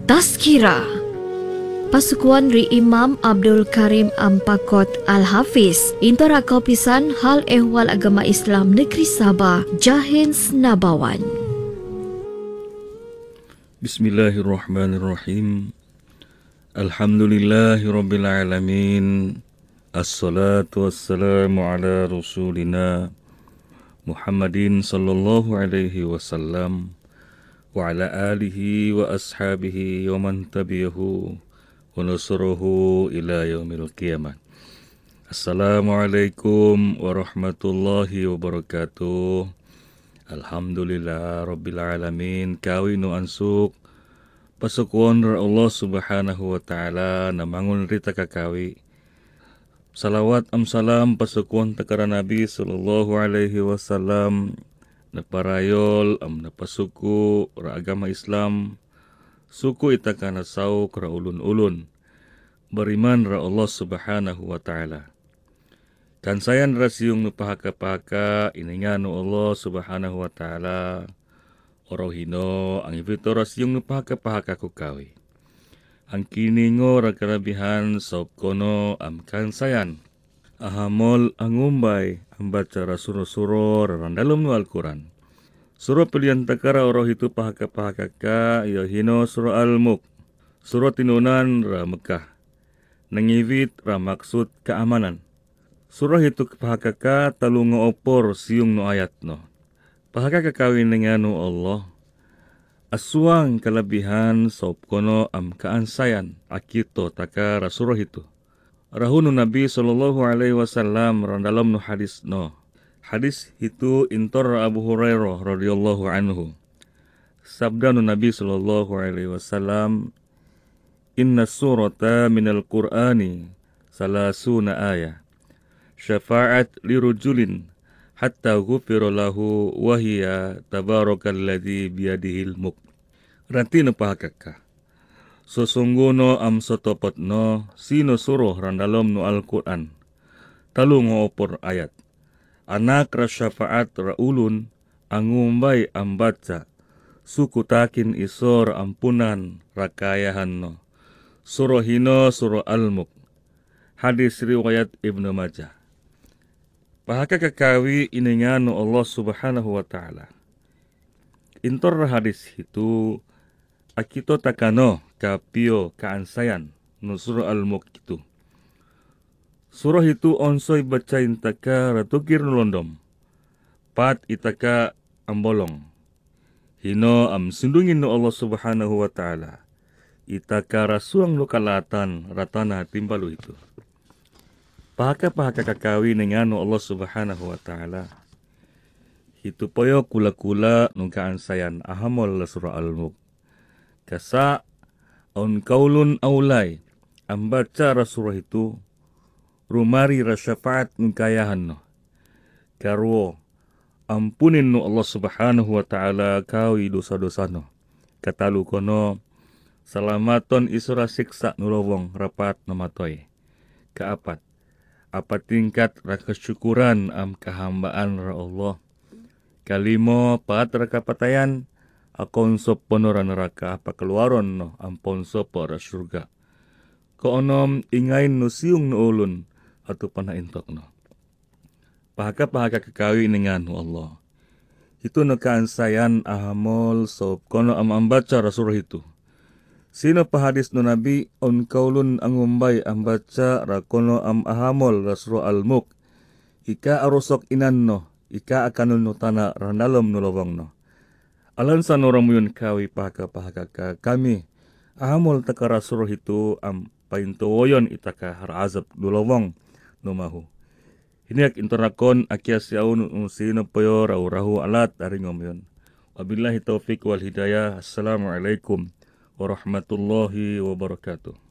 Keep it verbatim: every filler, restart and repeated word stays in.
Tazkira Pasukuan ri Imam Abdul Karim Ampakot Al-Hafiz Intara Kaupisan Hal Ehwal Agama Islam Negeri Sabah Jahins Nabawan. Bismillahirrahmanirrahim. Alhamdulillahirabbil alamin. Assalatu wassalamu ala rasulina Muhammadin sallallahu alaihi wasallam wa ala alihi wa ashabihi wa man tabi'ahu wa nasruhu ila yaumil qiyamah. Assalamualaikum warahmatullahi wabarakatuh. Alhamdulillah rabbil alamin. Kawi nu ansuk pasukuan Allah subhanahu wa ta'ala namangun rita kakawi. Salawat am salam pasukuan takara Nabi sallallahu alaihi wasallam na parayol am na pasuku ra agama Islam suku itaka na sauk ra ulun-ulun beriman ra Allah subhanahu wa ta'ala. Kansayan rasiyong nupahaka-pahaka iningan no Allah subhanahu wa ta'ala orohino ang ibito rasiyong nupahaka-pahaka kukawi. Ang kiningo ra karabihan sa kono am kansayan ahamol ang umbay ang baca rasuro-suro rarandalom no Al-Quran. Suro pilihan takara oroh itu pahaka-pahaka ka yohino suro Al-Mulk. Suro tinunan ra Mekah. Nangivit ra maksud keamanan. Surah itu pahaka ka talungo opor siyong no ayat no. Pahaka kakawin nga no Allah. Aswang kalabihan sa kono am kaansayan akito taka rasurah itu. Rahunu Nabi sallallahu alaihi wasallam randalam no hadis no. Hadis itu intor Abu Hurairah radhiyallahu anhu. Sabda no Nabi sallallahu alaihi wasallam, inna surata minal Qur'ani salasuna ayah. Syafa'at lirujulin hatta ghufira lahu wa hiya tabarakalladzi biyadihil mulk. Ranti no pahakaka. Sesungguhno am sotopotno sino suruh randalom no Al-Quran. Talungo opor ayat. Anak ra syafaat ra ulun angumbay am baca. Suku takin isor ampunan rakayahan no. Surah hino surah Al-Mulk. Hadis riwayat Ibnu Majah. Pahaka kakawi iningan no Allah subhanahu wa ta'ala. Intor hadis itu akito takano kapio kaansayan no surah Al-Mulk itu. Surah itu onsoy bacain taka ratukir londom. Pat itaka ambolong. Hino am sindungin no Allah subhanahu wa ta'ala. Itaka rasuang lukalatan ratana timbalu itu. Pahaka-pahaka kakawi nengano Allah subhanahu wa ta'ala. Hitu poyo kula-kula nung kaansayan ahamol la surah Al-Mulk. Kasa on kaulun aulay ang baca surah itu rumari rasyafaat nung kayahan no. Karwo ampunin no Allah subhanahu wa ta'ala kawi dosa-dosa no. Katalu kono salamaton isura siksa nulowong rapat namatoy. Kaapat apa tingkat rakasyukuran am kahambaan ra Allah. Kalimo pat rakapatayan akon sop ponora neraka apa keluaron no ampon sop ra surga. Koonom ingain no siyong no ulun atau panaintok no. Pahaka-pahaka kakawi ningan no Allah. Itu no kaansayan ahamol sop kono am ambaca rasurah itu. Sino pahadis no Nabi on kaulun angumbay ang baca rakono am ahamol rasro Al-Mulk. Ika arusok inan no, ika akanun no tana ranalom no lawang no. Alan sa norang mo yun kawi pahaka-pahaka ka kami. Ahamol taka rasro itu am paintuwoyon itaka harazap no lawang no mahu. Hiniak intorakon akia siyaun no sino payo rahu-rahu alat aringom yun. Wabillahi taufiq wal hidayah. Assalamualaikum warahmatullahi wabarakatuh.